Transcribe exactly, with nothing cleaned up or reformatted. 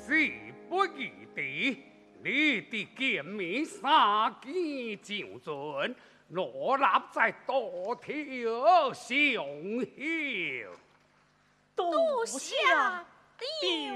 事不宜地，你的见面杀鸡就准，落立在多条雄秀。 多谢。